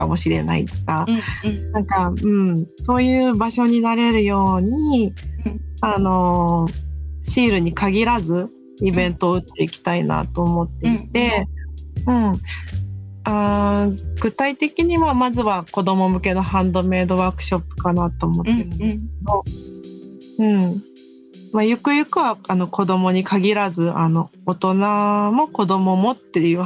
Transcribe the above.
かもしれないとか、 うんうん、 なんか、そういう場所になれるように、シールに限らずイベントを打っていきたいなと思っていて、具体的にはまずは子ども向けのハンドメイドワークショップかなと思ってるんですけど、ゆくゆくは子どもに限らず大人も子どももっていう